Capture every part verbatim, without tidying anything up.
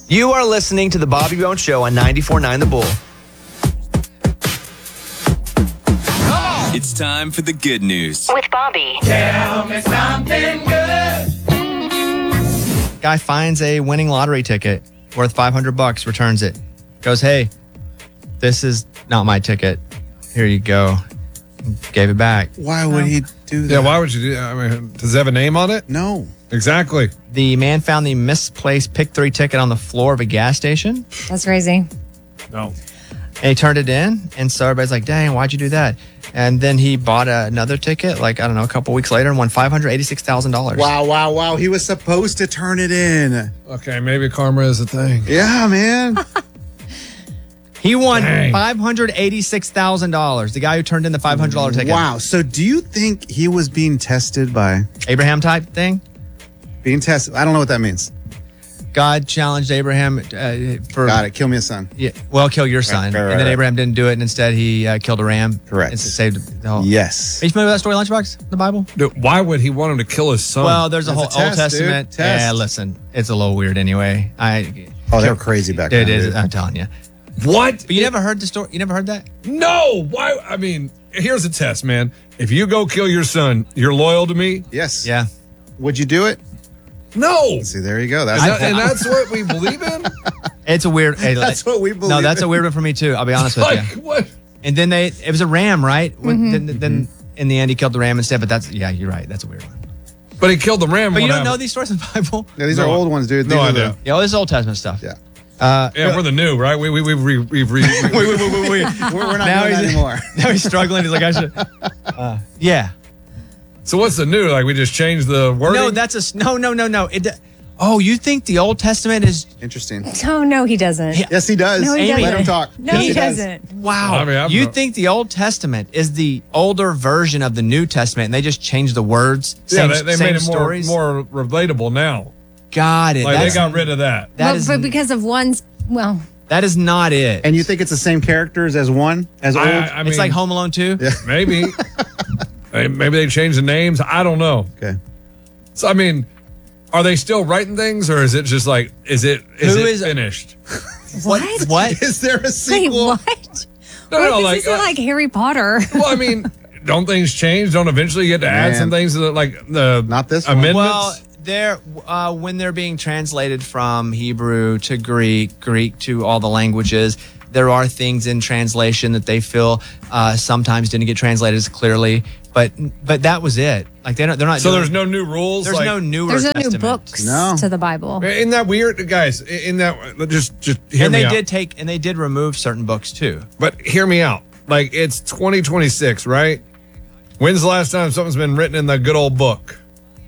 You are listening to the Bobby Bones Show on ninety-four point nine The Bull. It's time for the good news. With Bobby. Tell me something good. Guy finds a winning lottery ticket worth five hundred bucks, returns it. Goes, hey, this is not my ticket. Here you go. Gave it back. Why would he do that? Yeah, why would you do that? I mean, does it have a name on it? No. Exactly. The man found the misplaced pick three ticket on the floor of a gas station. That's crazy. No. And he turned it in. And so everybody's like, dang, why'd you do that? And then he bought a, another ticket, like, I don't know, a couple weeks later and won five hundred eighty-six thousand dollars. Wow, wow, wow. He was supposed to turn it in. Okay, maybe karma is a thing. Yeah, man. He won Dang. five hundred eighty-six thousand dollars. The guy who turned in the five hundred dollars ticket. Wow. So do you think he was being tested by... Abraham type thing? Being tested? I don't know what that means. God challenged Abraham uh, for... Got it. Kill me a son. Yeah, well, kill your son. Right, right, and then right. Abraham didn't do it, and instead he uh, killed a ram. Correct. And saved the whole... Yes. Are you familiar with that story, Lunchbox, the Bible? Dude, why would he want him to kill his son? Well, there's a That's whole a Old test, dude. Testament. Test. Yeah, listen, it's a little weird anyway. I. Oh, they were crazy back It then. is. dude. I'm telling you. what? But you never heard the story. You never heard that? No. Why? I mean, here's a test, man. If you go kill your son, you're loyal to me? Yes. Yeah. Would you do it? No. See, there you go. That's, Is that- and that's what we believe in? It's a weird. hey, that's what we believe No, that's in. a weird one for me too. I'll be honest with Like, you. what? And then they, it was a ram, right? When, then, then in the end, he killed the ram instead. But that's, yeah, you're right. That's a weird one. But he killed the ram. But you what don't know happened? these stories in the Bible? Yeah, these No, are old ones, dude. These no are idea. the- Yeah, well, this is Old Testament stuff. Yeah. Uh, Yeah, we're the new, right? We, we, we've re, we've re, wait, wait, wait, wait, wait. We're, we're not Now doing that he's- anymore. Now he's struggling. He's like, I should. Uh, yeah. So what's the new? Like we just changed the wording? No, that's a s- no, no, no, no. It. Oh, you think the Old Testament is? Interesting. Oh, no, he doesn't. Yeah. Yes, he does. No, he Let doesn't. him talk. No, Yes, he does. doesn't. Wow. I mean, I'm you not- think the Old Testament is the older version of the New Testament, and they just changed the words? Yeah, Same, they, they same made it more, stories. more relatable now. Got it. Like That's, they got rid of that. that but, is but because of one's, well, that is not it. And you think it's the same characters as one? As old? I, I mean, it's like Home Alone two. Yeah. maybe. Hey, maybe they changed the names. I don't know. Okay. So I mean, are they still writing things, or is it just like is it is Who it is- finished? what? What? Is there a Wait, sequel? what? No, What no, if like, this isn't uh, like Harry Potter? well, I mean, don't things change? Don't eventually you get to add Man. some things to the, like the Not this one. amendments? Well, they're uh, when they're being translated from Hebrew to Greek, Greek to all the languages. There are things in translation that they feel uh, sometimes didn't get translated as clearly, but but that was it. Like they don't, they're not. so doing- there's no new rules. there's like, no newer. There's no new Testament. books No. to the Bible. Isn't that weird, guys? In that, just just hear And me they out. did take and they did remove certain books too. But hear me out. Like it's twenty twenty-six, right? When's the last time something's been written in the good old book?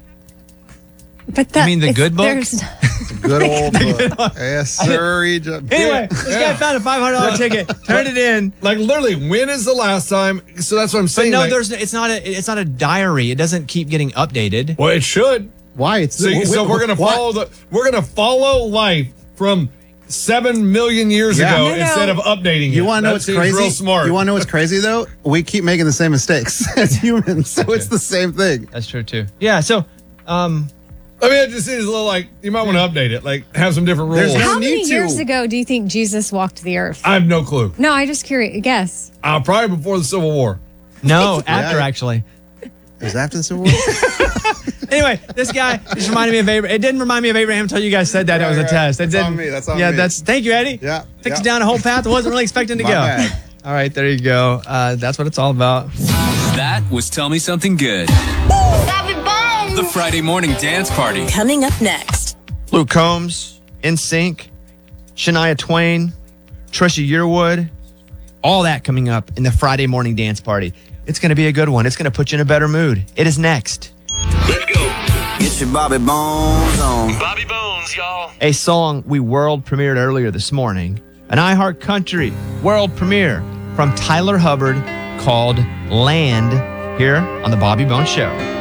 But that, mean the it's- good book? there's- Good old book. Yes, sir. He just- Anyway, this guy found a five hundred dollar ticket, turned it in. Like literally, when is the last time? So that's what I'm But saying. no, like, there's it's not a it's not a diary. It doesn't keep getting updated. well, it should. Why? It's So, wh- so wh- we're gonna what? follow the we're gonna follow life from seven million years Yeah. ago No, no. instead of updating it. You want to know That what's seems crazy? Real smart. You want to know what's crazy though? We keep making the same mistakes as humans, so it's the same thing. That's true too. Yeah. So, um, I mean, it just seems a little like you might want to update it, like have some different rules. There's no How many need to. years ago do you think Jesus walked the earth? I have no clue. No, I just curious. Guess. Uh, probably before the Civil War. no, after Yeah. actually. It was after the Civil War. Anyway, this guy just reminded me of Abraham. It didn't remind me of Abraham until you guys said that Right, it was a right. test. It That's on didn't. me. That's on yeah, me. that's. Thank you, Eddie. Yeah, Takes yeah. you down a whole path I wasn't really expecting to My go. bad. All right, there you go. Uh, that's what it's all about. That was Tell Me Something Good. Bobby Bones. The Friday morning dance party. Coming up next. Luke Combs, N Sync, Shania Twain, Trisha Yearwood, all that coming up in the Friday morning dance party. It's going to be a good one. It's going to put you in a better mood. It is next. Let's go. Get your Bobby Bones on. Bobby Bones, y'all. A song we world premiered earlier this morning, an iHeart Country world premiere from Tyler Hubbard called Land here on the Bobby Bones Show.